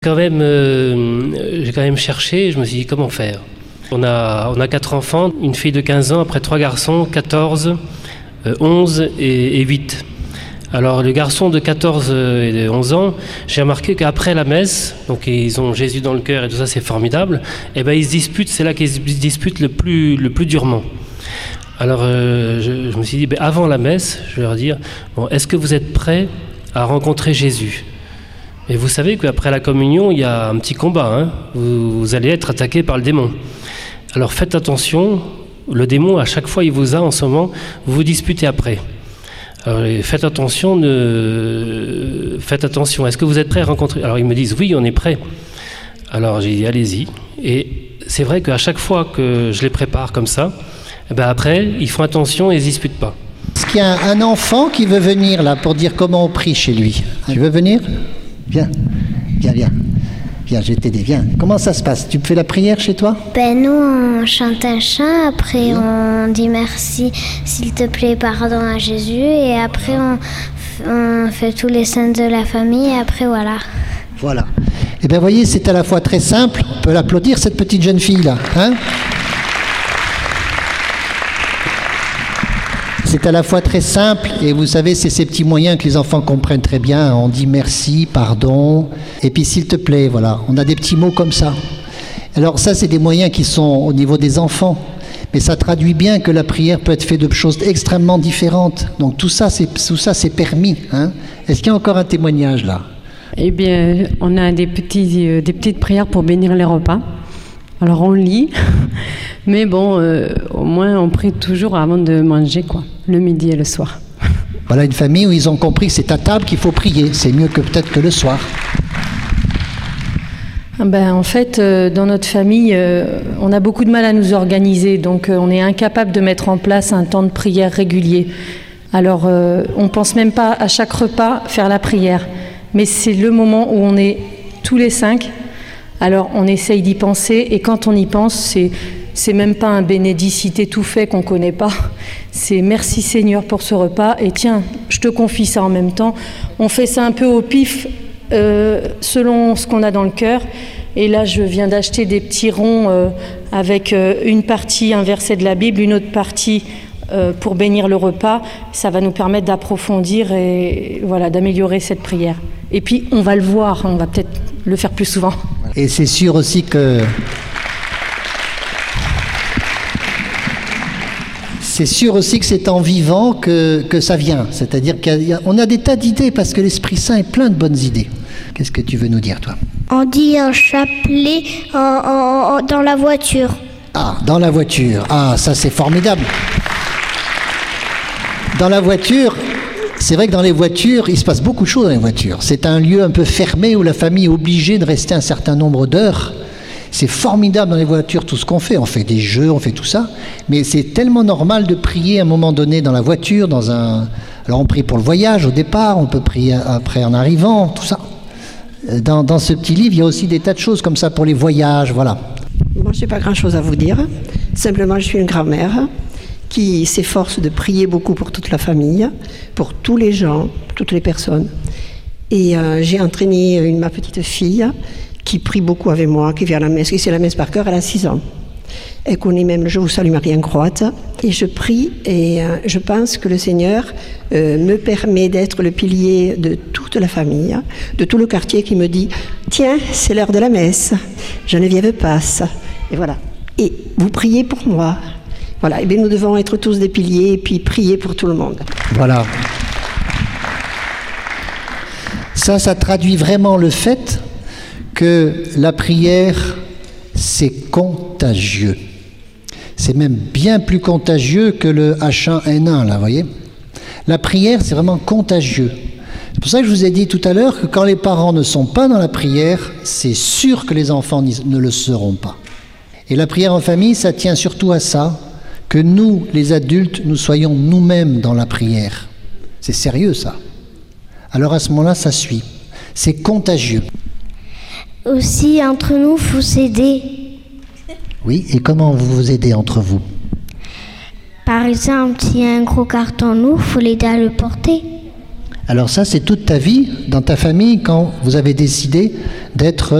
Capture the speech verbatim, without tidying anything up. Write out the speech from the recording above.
Quand même, euh, j'ai quand même cherché, je me suis dit comment faire. On a, on a quatre enfants, une fille de quinze ans, après trois garçons, quatorze, euh, onze et, et huit. Alors le garçon de quatorze et de onze ans, j'ai remarqué qu'après la messe, donc ils ont Jésus dans le cœur et tout ça, c'est formidable, et ben ils se disputent, c'est là qu'ils se disputent le plus, le plus durement. Alors euh, je, je me suis dit, ben, avant la messe, je vais leur dire, bon, est-ce que vous êtes prêts à rencontrer Jésus ? Et vous savez qu'après la communion, il y a un petit combat, hein. vous, vous allez être attaqué par le démon. Alors faites attention, le démon, à chaque fois, il vous a en ce moment, vous vous disputez après. Alors faites attention, ne... faites attention, est-ce que vous êtes prêts à rencontrer ? Alors ils me disent, oui, on est prêts. Alors j'ai dit, allez-y. Et c'est vrai qu'à chaque fois que je les prépare comme ça, eh ben après, ils font attention et ils ne se disputent pas. Est-ce qu'il y a un enfant qui veut venir là pour dire comment on prie chez lui ? Tu veux venir ? Viens, viens, viens. Viens, je vais t'aider, viens. Comment ça se passe ? Tu fais la prière chez toi ? Ben nous, on chante un chant, après on dit merci, s'il te plaît, pardon à Jésus, et après on, on fait tous les saints de la famille, et après voilà. Voilà. Eh bien, voyez, c'est à la fois très simple, on peut l'applaudir, cette petite jeune fille-là, hein ? C'est à la fois très simple, et vous savez, c'est ces petits moyens que les enfants comprennent très bien. On dit merci, pardon, et puis s'il te plaît, voilà. On a des petits mots comme ça. Alors ça, c'est des moyens qui sont au niveau des enfants. Mais ça traduit bien que la prière peut être faite de choses extrêmement différentes. Donc tout ça, c'est, tout ça, c'est permis. Hein. Est-ce qu'il y a encore un témoignage là ? Eh bien, on a des, petits, euh, des petites prières pour bénir les repas. Alors on lit, mais bon, euh, au moins on prie toujours avant de manger, quoi, le midi et le soir. Voilà une famille où ils ont compris que c'est à table qu'il faut prier, c'est mieux que peut-être que le soir. Ben, en fait, euh, dans notre famille, euh, on a beaucoup de mal à nous organiser, donc euh, on est incapable de mettre en place un temps de prière régulier. Alors euh, on ne pense même pas à chaque repas faire la prière, mais c'est le moment où on est tous les cinq. Alors on essaye d'y penser, et quand on y pense, c'est, c'est même pas un bénédicité tout fait qu'on connaît pas. C'est merci Seigneur pour ce repas, et tiens, je te confie ça en même temps. On fait ça un peu au pif, euh, selon ce qu'on a dans le cœur. Et là, je viens d'acheter des petits ronds euh, avec euh, une partie, un verset de la Bible, une autre partie euh, pour bénir le repas. Ça va nous permettre d'approfondir et voilà, d'améliorer cette prière. Et puis, on va le voir, on va peut-être le faire plus souvent. Et c'est sûr aussi que c'est sûr aussi que c'est en vivant que, que ça vient. C'est-à-dire qu'on a, a des tas d'idées parce que l'Esprit Saint est plein de bonnes idées. Qu'est-ce que tu veux nous dire, toi ? On dit un chapelet en, en, en, dans la voiture. Ah, dans la voiture. Ah, ça c'est formidable. Dans la voiture, c'est vrai que dans les voitures, il se passe beaucoup de choses dans les voitures. C'est un lieu un peu fermé où la famille est obligée de rester un certain nombre d'heures. C'est formidable dans les voitures tout ce qu'on fait. On fait des jeux, on fait tout ça. Mais c'est tellement normal de prier à un moment donné dans la voiture, dans un... Alors on prie pour le voyage au départ, on peut prier après en arrivant, tout ça. Dans, dans ce petit livre, il y a aussi des tas de choses comme ça pour les voyages, voilà. Moi, je n'ai pas grand-chose à vous dire. Simplement, je suis une grand-mère qui s'efforce de prier beaucoup pour toute la famille, pour tous les gens, toutes les personnes. Et euh, j'ai entraîné une, ma petite fille qui prie beaucoup avec moi, qui vient à la messe, qui sait la messe par cœur, elle a six ans. Elle connaît même le « Je vous salue Marie » en croate. Et je prie et euh, je pense que le Seigneur euh, me permet d'être le pilier de toute la famille, de tout le quartier qui me dit « Tiens, c'est l'heure de la messe, Geneviève passe. » Et voilà. Et vous priez pour moi. Voilà, et bien nous devons être tous des piliers et puis prier pour tout le monde. Voilà. Ça, ça traduit vraiment le fait que la prière, c'est contagieux. C'est même bien plus contagieux que le H un N un, là, vous voyez ? La prière, c'est vraiment contagieux. C'est pour ça que je vous ai dit tout à l'heure que quand les parents ne sont pas dans la prière, c'est sûr que les enfants ne le seront pas. Et la prière en famille, ça tient surtout à ça, que nous, les adultes, nous soyons nous-mêmes dans la prière. C'est sérieux, ça. Alors à ce moment-là, ça suit. C'est contagieux. Aussi, entre nous, il faut s'aider. Oui, et comment vous vous aidez entre vous ? Par exemple, s'il y a un gros carton lourd, il faut l'aider à le porter. Alors ça, c'est toute ta vie dans ta famille quand vous avez décidé d'être